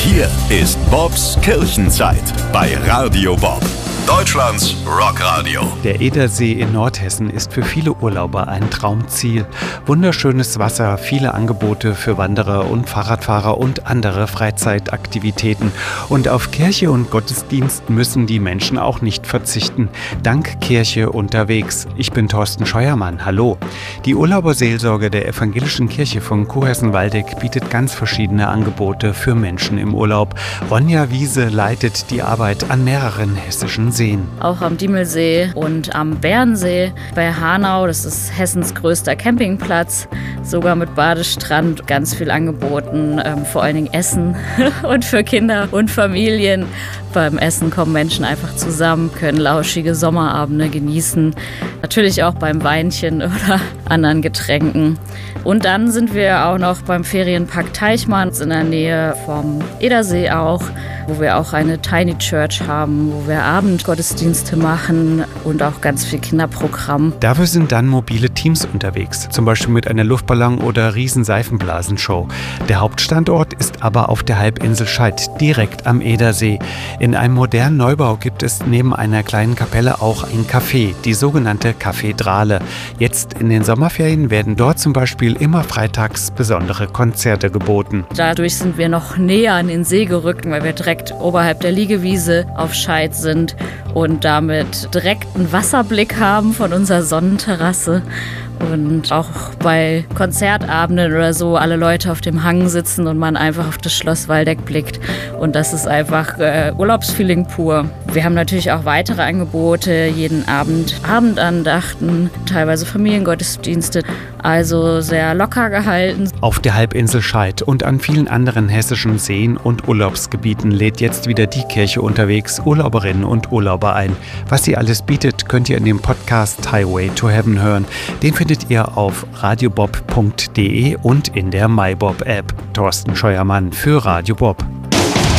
hier ist Bobs Kirchenzeit bei Radio Bob, Deutschlands Rockradio. Der Edersee in Nordhessen ist für viele Urlauber ein Traumziel. Wunderschönes Wasser, viele Angebote für Wanderer und Fahrradfahrer und andere Freizeitaktivitäten. Und auf Kirche und Gottesdienst müssen die Menschen auch nicht verzichten. Dank Kirche unterwegs. Ich bin Thorsten Scheuermann. Hallo. Die Urlauberseelsorge der Evangelischen Kirche von Cohessen-Waldeck bietet ganz verschiedene Angebote für Menschen im Urlaub. Ronja Wiese leitet die Arbeit an mehreren hessischen Seen. Auch am Diemelsee und am Bärensee bei Hanau, das ist Hessens größter Campingplatz, sogar mit Badestrand, ganz viel angeboten, vor allen Dingen Essen und für Kinder und Familien. Beim Essen kommen Menschen einfach zusammen, können lauschige Sommerabende genießen, natürlich auch beim Weinchen oder anderen Getränken. Und dann sind wir auch noch beim Ferienpark Teichmann in der Nähe vom Edersee auch, wo wir auch eine Tiny Church haben, wo wir Abendgottesdienste machen und auch ganz viel Kinderprogramm. Dafür sind dann mobile Teams unterwegs, zum Beispiel mit einer Luftballon- oder Riesenseifenblasenshow. Der Hauptstandort ist aber auf der Halbinsel Scheid, direkt am Edersee. In einem modernen Neubau gibt es neben einer kleinen Kapelle auch ein Café, die sogenannte Kathedrale. Jetzt in den Sommerferien werden dort zum Beispiel immer freitags besondere Konzerte geboten. Dadurch sind wir noch näher an den See gerückt, weil wir direkt oberhalb der Liegewiese auf Scheid sind und damit direkt einen Wasserblick haben von unserer Sonnenterrasse. Und auch bei Konzertabenden oder so alle Leute auf dem Hang sitzen und man einfach auf das Schloss Waldeck blickt. Und das ist einfach Urlaubsfeeling pur. Wir haben natürlich auch weitere Angebote, jeden Abend Abendandachten, teilweise Familiengottesdienste, also sehr locker gehalten. Auf der Halbinsel Scheid und an vielen anderen hessischen Seen und Urlaubsgebieten lädt jetzt wieder die Kirche unterwegs Urlauberinnen und Urlauber ein. Was sie alles bietet, könnt ihr in dem Podcast Highway to Heaven hören. Den findet ihr auf radiobob.de und in der MyBob-App. Thorsten Scheuermann für Radio Bob.